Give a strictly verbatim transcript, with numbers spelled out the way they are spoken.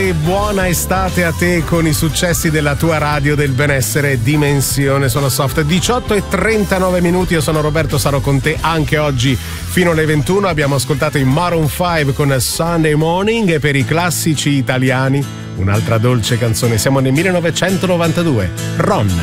e buona estate a te con i successi della tua radio del benessere Dimensione Sonosoft. diciotto e trentanove minuti, io sono Roberto, sarò con te anche oggi fino alle ventuno. Abbiamo ascoltato i Maroon cinque con Sunday Morning e per i classici italiani un'altra dolce canzone. Siamo nel millenovecentonovantadue, Ron.